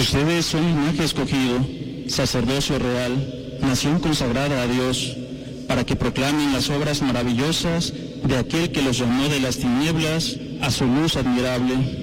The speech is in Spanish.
Ustedes son linaje escogido, sacerdocio real, nación consagrada a Dios, para que proclamen las obras maravillosas de aquel que los llamó de las tinieblas a su luz admirable.